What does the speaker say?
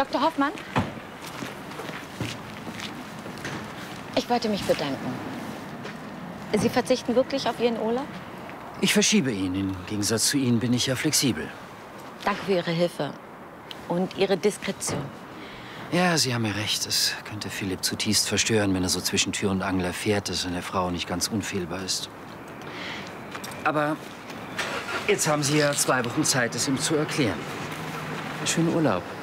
Dr. Hoffmann? Ich wollte mich bedanken. Sie verzichten wirklich auf Ihren Urlaub? Ich verschiebe ihn. Im Gegensatz zu Ihnen bin ich ja flexibel. Danke für Ihre Hilfe und Ihre Diskretion. Ja, Sie haben ja recht. Es könnte Philipp zutiefst verstören, wenn er so zwischen Tür und Angel erfährt, dass seine Frau nicht ganz unfehlbar ist. Aber jetzt haben Sie ja 2 Wochen Zeit, es ihm zu erklären. Schönen Urlaub.